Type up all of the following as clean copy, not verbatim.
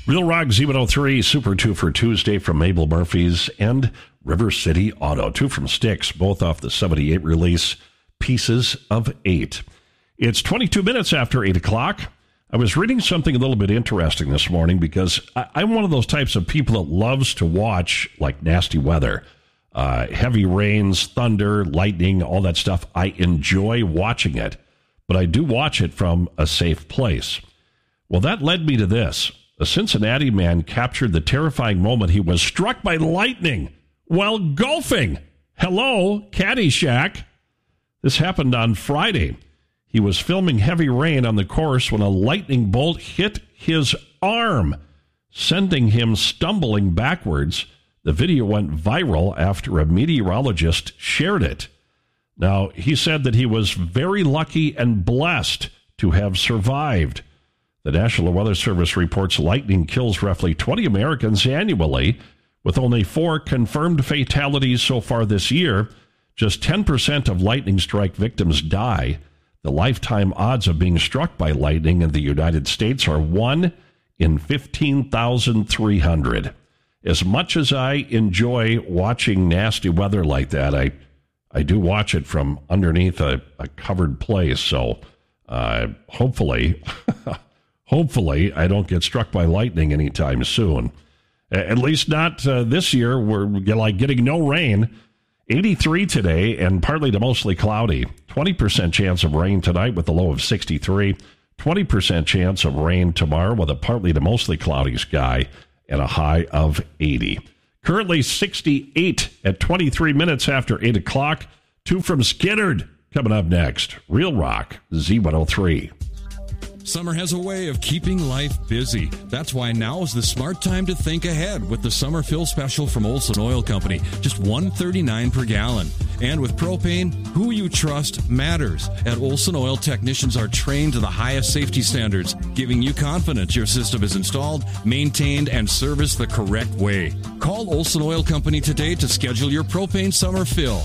Real Rock Z103 Super 2 for Tuesday from Mabel Murphy's and River City Auto. 2 from Styx, both off the 78 release, Pieces of 8. It's 22 minutes after 8 o'clock. I was reading something a little bit interesting this morning because I'm one of those types of people that loves to watch like nasty weather. Heavy rains, thunder, lightning, all that stuff. I enjoy watching it, but I do watch it from a safe place. Well, that led me to this. A Cincinnati man captured the terrifying moment he was struck by lightning while golfing. Hello, Caddyshack. This happened on Friday. He was filming heavy rain on the course when a lightning bolt hit his arm, sending him stumbling backwards. The video went viral after a meteorologist shared it. Now, he said that he was very lucky and blessed to have survived. The National Weather Service reports lightning kills roughly 20 Americans annually, with only 4 confirmed fatalities so far this year. Just 10% of lightning strike victims die. The lifetime odds of being struck by lightning in the United States are 1 in 15,300. As much as I enjoy watching nasty weather like that, I do watch it from underneath a covered place. So hopefully I don't get struck by lightning anytime soon. At least not this year. We're like getting no rain. 83 today and partly to mostly cloudy. 20% chance of rain tonight with a low of 63. 20% chance of rain tomorrow with a partly to mostly cloudy sky and a high of 80. Currently 68 at 23 minutes after 8 o'clock. 2 from Skinnerd coming up next. Real Rock Z103. Summer has a way of keeping life busy. That's why now is the smart time to think ahead with the summer fill special from Olson Oil Company. Just $1.39 per gallon. And with propane, who you trust matters. At Olson Oil, technicians are trained to the highest safety standards, giving you confidence your system is installed, maintained, and serviced the correct way. Call Olson Oil Company today to schedule your propane summer fill.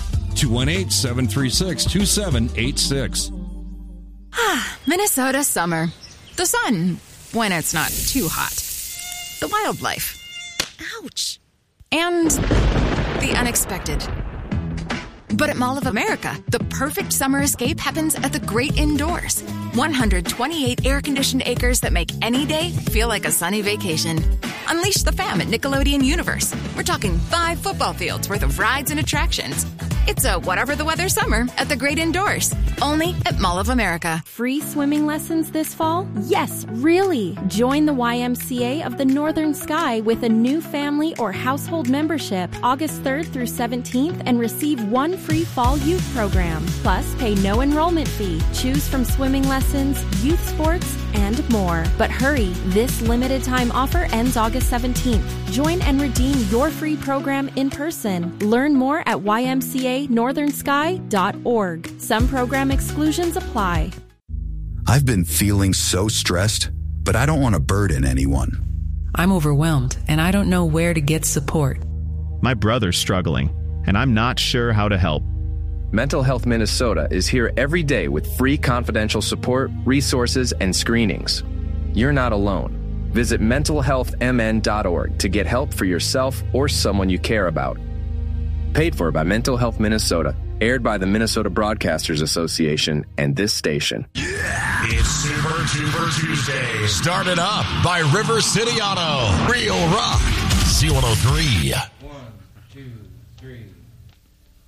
218-736-2786. Minnesota summer. The sun, when it's not too hot. The wildlife. Ouch. And the unexpected. But at Mall of America, the perfect summer escape happens at the great indoors. 128 air-conditioned acres that make any day feel like a sunny vacation. Unleash the fam at Nickelodeon Universe. We're talking 5 football fields worth of rides and attractions. It's a whatever the weather summer at the great indoors. Only at Mall of America. Free swimming lessons this fall? Yes, really. Join the YMCA of the Northern Sky with a new family or household membership August 3rd through 17th and receive 1 free fall youth program. Plus, pay no enrollment fee. Choose from swimming lessons, youth sports, and more. But hurry, this limited time offer ends August 17th. Join and redeem your free program in person. Learn more at ymcanorthernsky.org. Some program exclusions apply. I've been feeling so stressed, but I don't want to burden anyone. I'm overwhelmed, and I don't know where to get support. My brother's struggling, and I'm not sure how to help. Mental Health Minnesota is here every day with free confidential support, resources, and screenings. You're not alone. Visit mentalhealthmn.org to get help for yourself or someone you care about. Paid for by Mental Health Minnesota. Aired by the Minnesota Broadcasters Association and this station. Yeah! It's Super Duper Tuesday. Started up by River City Auto. Real Rock. Z103. 1, 2, 3.